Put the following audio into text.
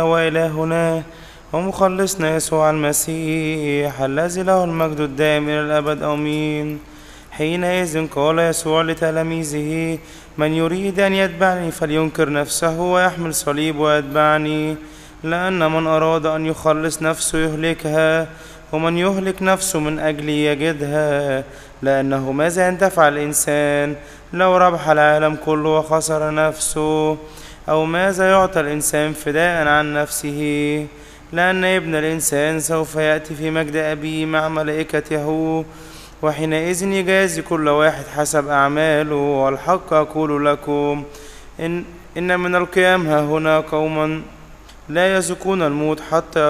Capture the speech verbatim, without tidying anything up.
وإلهنا ومخلصنا يسوع المسيح الذي له المجد الدائم إلى الأبد آمين. حينئذ قال يسوع لتلاميذه: من يريد أن يتبعني فلينكر نفسه ويحمل صليب ويتبعني، لأن من أراد أن يخلص نفسه يهلكها، ومن يهلك نفسه من أجلي يجدها. لأنه ماذا ينتفع الإنسان لو ربح العالم كله وخسر نفسه؟ أو ماذا يعطى الإنسان فداء عن نفسه؟ لأن ابن الإنسان سوف يأتي في مجد أبيه مع ملائكته، وحينئذ يجازي كل واحد حسب أعماله. والحق أقول لكم إن, إن من القيام ها هنا قوما لا يذوقون الموت حتى